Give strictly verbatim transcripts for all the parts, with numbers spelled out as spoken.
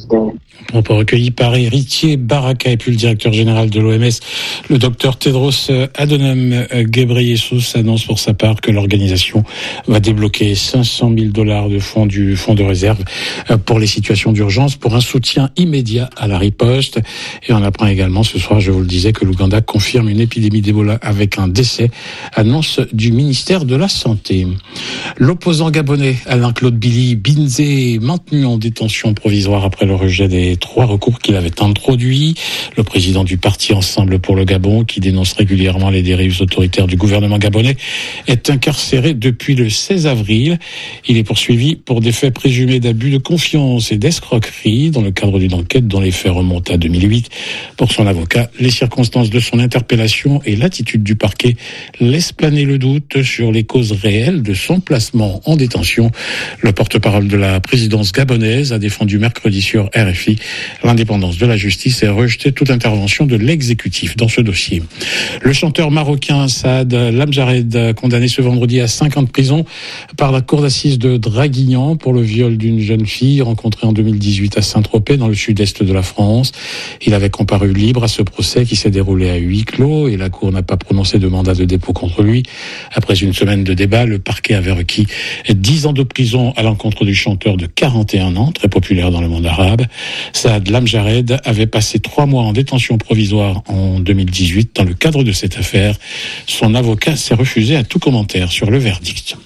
Propos recueilli par Héritier Baraka et puis le directeur général de l'O M S, le docteur Tedros Adhanom Ghebreyesus, annonce pour sa part que l'organisation va débloquer cinq cent mille dollars de fonds du fonds de réserve pour les situations d'urgence pour un soutien immédiat à la riposte. Et on apprend également ce soir, je vous le disais, que l'Ouganda confirme une épidémie d'Ebola avec un décès, annonce du ministère de la Santé. L'opposant gabonais Alain-Claude Billy Binzé, maintenu en détention provisoire après le rejet des trois recours qu'il avait introduits. Le président du parti Ensemble pour le Gabon, qui dénonce régulièrement les dérives autoritaires du gouvernement gabonais, est incarcéré depuis le seize avril. Il est poursuivi pour des faits présumés d'abus de confiance et d'escroquerie dans le cadre d'une enquête dont les faits remontent à deux mille huit. Pour son avocat, les circonstances de son interpellation et l'attitude du parquet laissent planer le doute sur les causes réelles de son placement en détention. Le porte-parole de la présidence gabonaise a défendu mercredi sur R F I l'indépendance de la justice et a rejeté toute intervention de l'exécutif dans ce dossier. Le chanteur marocain Saad Lamjared, condamné ce vendredi à cinq ans de prison par la cour d'assises de Draguignan pour le viol d'une jeune fille rencontrée en deux mille dix-huit à Saint-Tropez dans le sud-est de la France. Il avait comparu libre à ce procès qui s'est déroulé à huis clos et la cour n'a pas prononcé de mandat de dépôt contre lui. Après une semaine de débat, le parquet avait requis dix ans de prison à l'encontre du chanteur de quarante et un ans, très populaire dans le monde arabe. Saad Lamjared avait passé trois mois en détention provisoire en deux mille dix-huit dans le cadre de cette affaire. Son avocat s'est refusé à tout commentaire sur le verdict.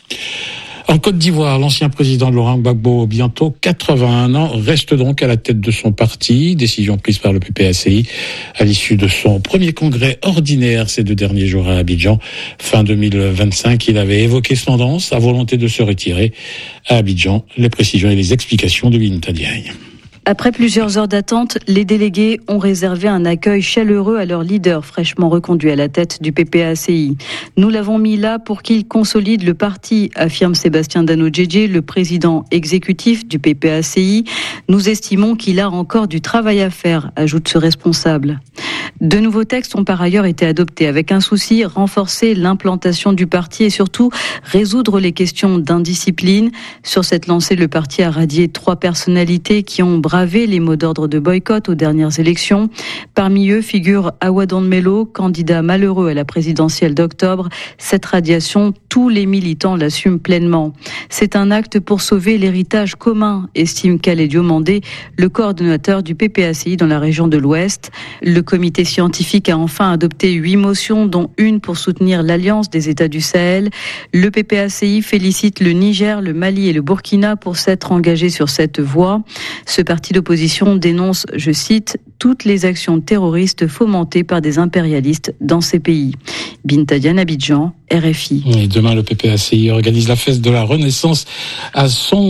En Côte d'Ivoire, l'ancien président Laurent Gbagbo, bientôt quatre-vingt-un ans, reste donc à la tête de son parti. Décision prise par le P P A C I à l'issue de son premier congrès ordinaire ces deux derniers jours à Abidjan. Fin deux mille vingt-cinq, il avait évoqué cependant sa volonté de se retirer à Abidjan. Les précisions et les explications de Binta Diagne. Après plusieurs heures d'attente, les délégués ont réservé un accueil chaleureux à leur leader fraîchement reconduit à la tête du P P A C I. Nous l'avons mis là pour qu'il consolide le parti, affirme Sébastien Dano-Djedje, le président exécutif du P P A C I. Nous estimons qu'il a encore du travail à faire, ajoute ce responsable. De nouveaux textes ont par ailleurs été adoptés avec un souci, renforcer l'implantation du parti et surtout résoudre les questions d'indiscipline. Sur cette lancée, le parti a radié trois personnalités qui ont bravé les mots d'ordre de boycott aux dernières élections. Parmi eux figure Awadon Melo, candidat malheureux à la présidentielle d'octobre. Cette radiation, tous les militants l'assument pleinement. C'est un acte pour sauver l'héritage commun, estime Khaled Diomandé, le coordonnateur du P P A C I dans la région de l'Ouest. Le comité scientifique a enfin adopté huit motions, dont une pour soutenir l'Alliance des États du Sahel. Le P P A C I félicite le Niger, le Mali et le Burkina pour s'être engagés sur cette voie. Ce parti d'opposition dénonce, je cite, toutes les actions terroristes fomentées par des impérialistes dans ces pays. Binta Diagne, Abidjan, R F I. Et demain, le P P A C I organise la fête de la Renaissance à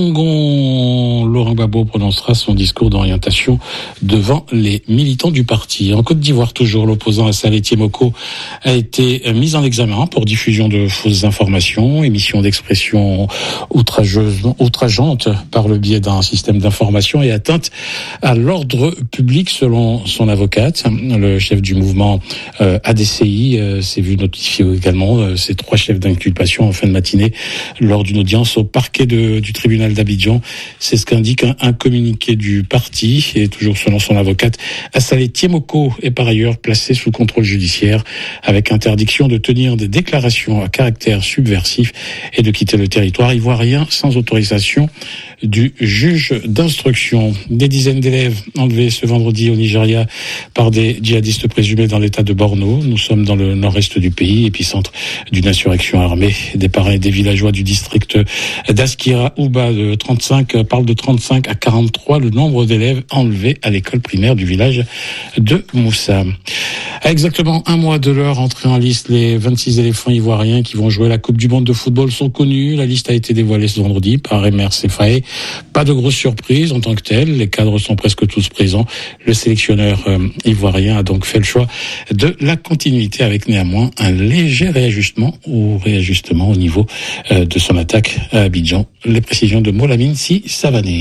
Songon. Laurent Gbagbo prononcera son discours d'orientation devant les militants du parti. En Côte d'Ivoire, toujours, l'opposant Assal Etiemoko a été mis en examen pour diffusion de fausses informations, émission d'expression outrageuse, outrageante par le biais d'un système d'information et atteinte à l'ordre public selon son avocate. Le chef du mouvement euh, A D C I euh, s'est vu notifier également euh, ces trois chefs d'inculpation en fin de matinée lors d'une audience au parquet de, du tribunal d'Abidjan. C'est ce qu'indique un, un communiqué du parti et toujours selon son avocate, Assal Etiemoko est par ailleurs placé sous contrôle judiciaire avec interdiction de tenir des déclarations à caractère subversif et de quitter le territoire ivoirien sans autorisation du juge d'instruction. Des dizaines d'élèves enlevés ce vendredi au Nigeria par des djihadistes présumés dans l'état de Borno. Nous sommes dans le nord-est du pays, épicentre d'une insurrection armée. Des parents et des villageois du district d'Askira Ouba de trente-cinq parlent de trente-cinq à quarante-trois le nombre d'élèves enlevés à l'école primaire du village de Moussa. À exactement un mois de leur entrée en liste, les vingt-six éléphants ivoiriens qui vont jouer la Coupe du Monde de football sont connus. La liste a été dévoilée ce vendredi par Emer Sefaé. Pas de grosse surprise en tant que telle. Les cadres sont presque tous présents. Le sélectionneur euh, ivoirien a donc fait le choix de la continuité avec néanmoins un léger réajustement ou réajustement au niveau euh, de son attaque à Abidjan. Les précisions de Molamine Si Savané.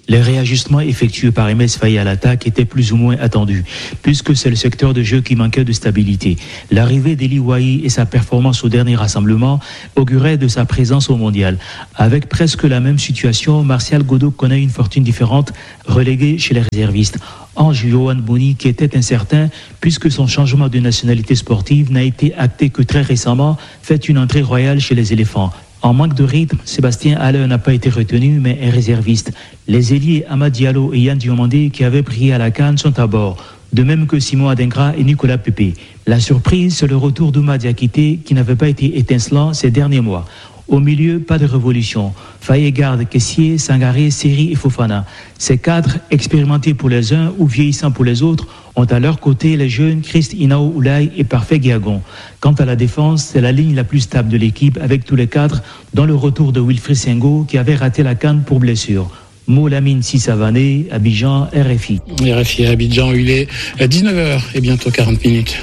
Les réajustements effectués par M S Faye à l'attaque étaient plus ou moins attendus, puisque c'est le secteur de jeu qui manquait de stabilité. L'arrivée d'Eli Wahi et sa performance au dernier rassemblement auguraient de sa présence au mondial. Avec presque la même situation, Martial Godot connaît une fortune différente, relégué chez les réservistes. Ange Yohan Boni, qui était incertain, puisque son changement de nationalité sportive n'a été acté que très récemment, fait une entrée royale chez les éléphants. En manque de rythme, Sébastien Haller n'a pas été retenu, mais est réserviste. Les ailiers Amad Diallo et Yann Diomandé, qui avaient brillé à la CAN, sont à bord. De même que Simon Adingra et Nicolas Pepe. La surprise, c'est le retour d'Ouma Diakité, qui n'avait pas été étincelant ces derniers mois. Au milieu, pas de révolution. Faye garde Kessié, Sangaré, Seri et Fofana. Ces cadres, expérimentés pour les uns ou vieillissants pour les autres, ont à leur côté les jeunes Christ Inao Oulay et Parfait Guiagon. Quant à la défense, c'est la ligne la plus stable de l'équipe avec tous les cadres, dont le retour de Wilfried Sengo qui avait raté la CAN pour blessure. Molamine Sissavané, Abidjan, R F I. R F I à Abidjan, il est à dix-neuf heures et bientôt quarante minutes.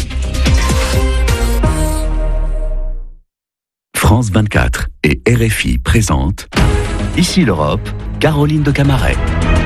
France vingt-quatre et R F I présentent Ici l'Europe, Caroline de Camaret.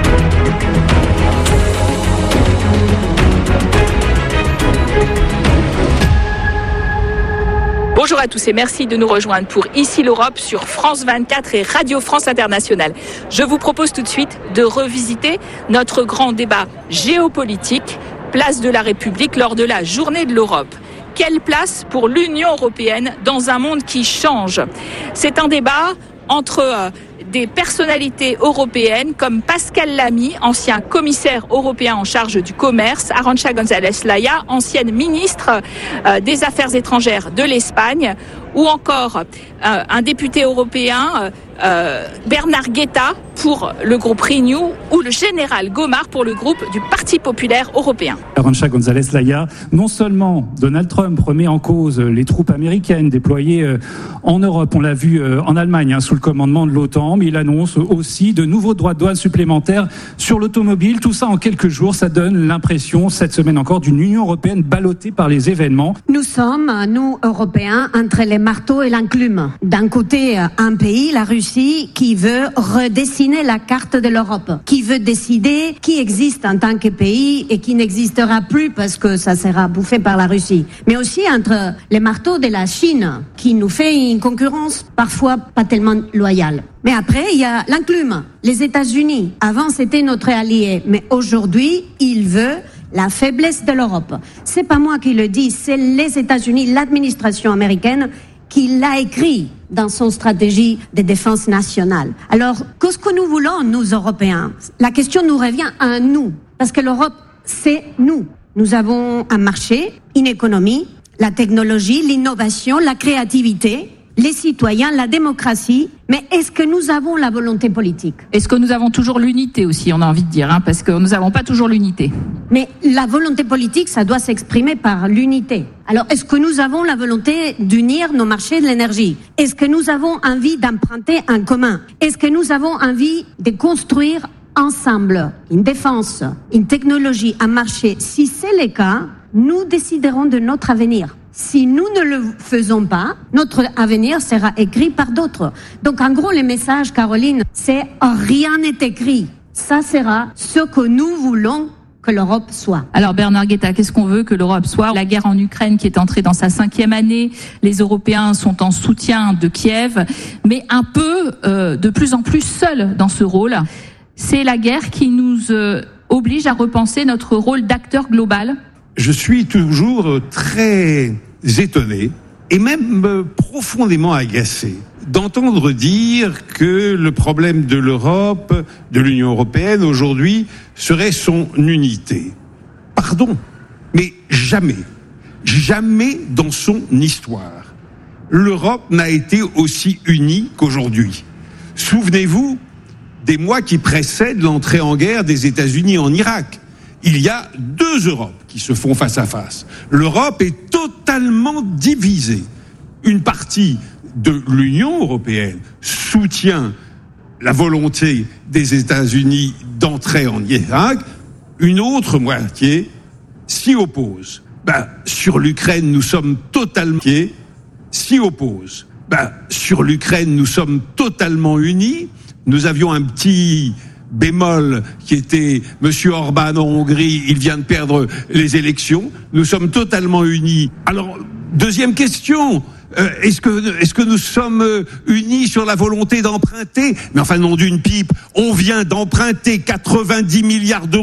Bonjour à tous et merci de nous rejoindre pour Ici l'Europe sur France vingt-quatre et Radio France Internationale. Je vous propose tout de suite de revisiter notre grand débat géopolitique, place de la République lors de la Journée de l'Europe. Quelle place pour l'Union européenne dans un monde qui change ? C'est un débat entre euh, des personnalités européennes comme Pascal Lamy, ancien commissaire européen en charge du commerce, Arantxa González Laya, ancienne ministre euh, des Affaires étrangères de l'Espagne, ou encore euh, un député européen, euh, Bernard Guetta pour le groupe Renew, ou le général Gomard pour le groupe du Parti populaire européen. Arantxa González Laya, non seulement Donald Trump remet en cause les troupes américaines déployées euh, en Europe, on l'a vu euh, en Allemagne hein, sous le commandement de l'OTAN, mais il annonce aussi de nouveaux droits de douane supplémentaires sur l'automobile. Tout ça en quelques jours, ça donne l'impression, cette semaine encore, d'une Union européenne ballottée par les événements. Nous sommes, nous, Européens, entre les marteaux et l'enclume. D'un côté, un pays, la Russie, qui veut redessiner la carte de l'Europe, qui veut décider qui existe en tant que pays et qui n'existera plus parce que ça sera bouffé par la Russie. Mais aussi entre les marteaux de la Chine, qui nous fait une concurrence parfois pas tellement loyale. Mais après, il y a l'enclume, les États-Unis. Avant, c'était notre allié, mais aujourd'hui, il veut la faiblesse de l'Europe. C'est pas moi qui le dis, c'est les États-Unis, l'administration américaine qui l'a écrit dans son stratégie de défense nationale. Alors, qu'est-ce que nous voulons, nous, Européens ? La question nous revient à nous, parce que l'Europe, c'est nous. Nous avons un marché, une économie, la technologie, l'innovation, la créativité, les citoyens, la démocratie, mais est-ce que nous avons la volonté politique ? Est-ce que nous avons toujours l'unité aussi, on a envie de dire, hein, parce que nous n'avons pas toujours l'unité. Mais la volonté politique, ça doit s'exprimer par l'unité. Alors, est-ce que nous avons la volonté d'unir nos marchés de l'énergie ? Est-ce que nous avons envie d'emprunter en commun ? Est-ce que nous avons envie de construire ensemble une défense, une technologie, un marché ? Si c'est le cas, nous déciderons de notre avenir. Si nous ne le faisons pas, notre avenir sera écrit par d'autres. Donc en gros, le message, Caroline, c'est rien n'est écrit. Ça sera ce que nous voulons que l'Europe soit. Alors Bernard Guetta, qu'est-ce qu'on veut que l'Europe soit ? La guerre en Ukraine qui est entrée dans sa cinquième année, les Européens sont en soutien de Kiev, mais un peu, euh, de plus en plus seuls dans ce rôle. C'est la guerre qui nous euh, oblige à repenser notre rôle d'acteur global. Je suis toujours très étonné et même profondément agacé d'entendre dire que le problème de l'Europe, de l'Union européenne aujourd'hui, serait son unité. Pardon, mais jamais, jamais dans son histoire, l'Europe n'a été aussi unie qu'aujourd'hui. Souvenez-vous des mois qui précèdent l'entrée en guerre des États-Unis en Irak. Il y a deux Europes qui se font face à face. L'Europe est totalement divisée. Une partie de l'Union européenne soutient la volonté des États-Unis d'entrer en Irak. Une autre moitié s'y oppose. Ben, sur l'Ukraine, nous sommes totalement s'y oppose. Ben, sur l'Ukraine, nous sommes totalement unis. Nous avions un petit bémol qui était Monsieur Orban en Hongrie, il vient de perdre les élections. Nous sommes totalement unis. Alors, deuxième question. Euh, est-ce que est-ce que nous sommes unis sur la volonté d'emprunter ? Mais enfin, nom d'une pipe, on vient d'emprunter quatre-vingt-dix milliards d'euros